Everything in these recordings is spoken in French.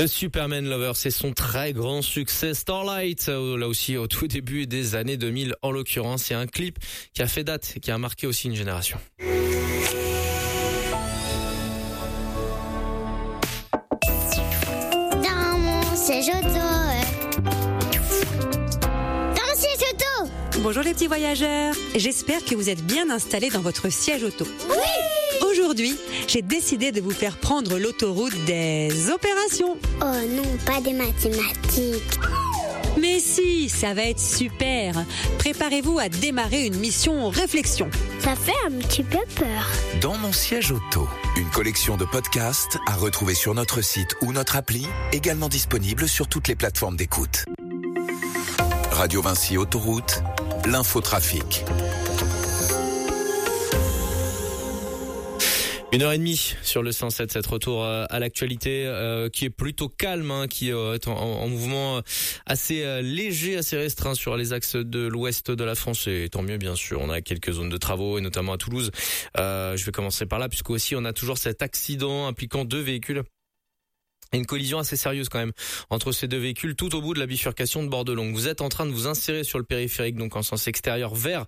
Le Superman Lover, c'est son très grand succès Starlight, là aussi au tout début des années 2000 en l'occurrence. C'est un clip qui a fait date, qui a marqué aussi une génération. Dans mon siège auto. Dans mon siège auto. Bonjour les petits voyageurs, j'espère que vous êtes bien installés dans votre siège auto. Oui. Aujourd'hui, j'ai décidé de vous faire prendre l'autoroute des opérations. Oh non, pas des mathématiques. Mais si, ça va être super. Préparez-vous à démarrer une mission réflexion. Ça fait un petit peu peur. Dans mon siège auto, une collection de podcasts à retrouver sur notre site ou notre appli, également disponible sur toutes les plateformes d'écoute. Radio Vinci Autoroute, l'infotrafic. 1h30 sur le 107, cette retour à l'actualité qui est plutôt calme, qui est en mouvement assez léger, assez restreint sur les axes de l'ouest de la France, et tant mieux bien sûr. On a quelques zones de travaux et notamment à Toulouse. Je vais commencer par là puisque aussi on a toujours cet accident impliquant 2 véhicules. Une collision assez sérieuse quand même entre ces 2 véhicules tout au bout de la bifurcation de Bordelongue. Vous êtes en train de vous insérer sur le périphérique, donc en sens extérieur vers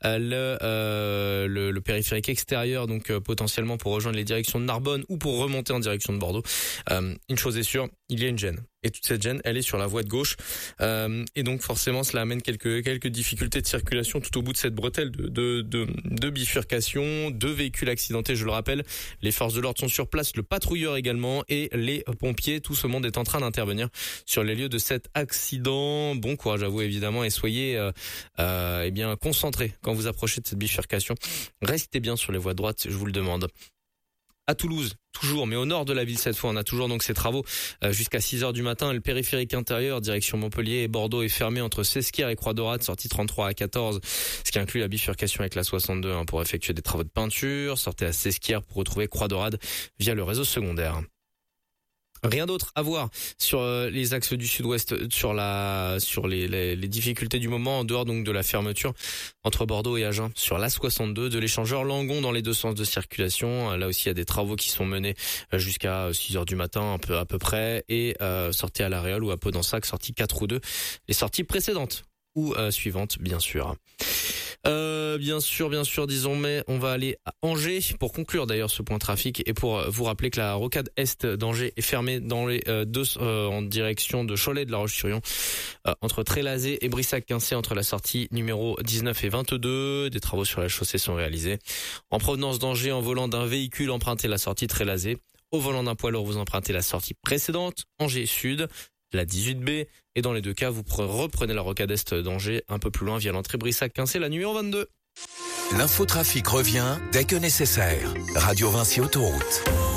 le périphérique extérieur, donc potentiellement pour rejoindre les directions de Narbonne ou pour remonter en direction de Bordeaux. Une chose est sûre, il y a une gêne. Et toute cette gêne, elle est sur la voie de gauche. Et donc forcément, cela amène quelques difficultés de circulation tout au bout de cette bretelle de bifurcation. 2 véhicules accidentés, je le rappelle. Les forces de l'ordre sont sur place, le patrouilleur également, et les pompiers. Tout ce monde est en train d'intervenir sur les lieux de cet accident. Bon courage à vous évidemment, et soyez bien concentrés quand vous approchez de cette bifurcation. Restez bien sur les voies droites, je vous le demande. À Toulouse, toujours, mais au nord de la ville cette fois, on a toujours donc ces travaux jusqu'à 6h du matin. Le périphérique intérieur, direction Montpellier et Bordeaux, est fermé entre Sesquières et Croix-Daurade, sortie 33 à 14, ce qui inclut la bifurcation avec la 62 pour effectuer des travaux de peinture. Sortez à Sesquières pour retrouver Croix-Daurade via le réseau secondaire. Rien d'autre à voir sur les axes du sud-ouest, sur les difficultés du moment, en dehors donc de la fermeture entre Bordeaux et Agen sur la 62, de l'échangeur Langon dans les 2 sens de circulation. Là aussi, il y a des travaux qui sont menés jusqu'à 6h du matin, à peu près, et sortie à l'Aréole ou à Podensac, sortie 4 ou 2, les sorties précédentes ou suivantes, bien sûr. Bien sûr, disons, mais on va aller à Angers pour conclure d'ailleurs ce point trafic et pour vous rappeler que la rocade est d'Angers est fermée dans les en direction de Cholet de la Roche-sur-Yon, entre Trélazé et Brissac-Quincé, entre la sortie numéro 19 et 22. Des travaux sur la chaussée sont réalisés. En provenance d'Angers, en volant d'un véhicule, empruntez la sortie Trélazé. Au volant d'un poids lourd, vous empruntez la sortie précédente, Angers Sud, la 18B, et dans les 2 cas, vous reprenez la rocade est d'Angers un peu plus loin via l'entrée Brissac-Quincé, la numéro 22. L'infotrafic revient dès que nécessaire. Radio Vinci Autoroute.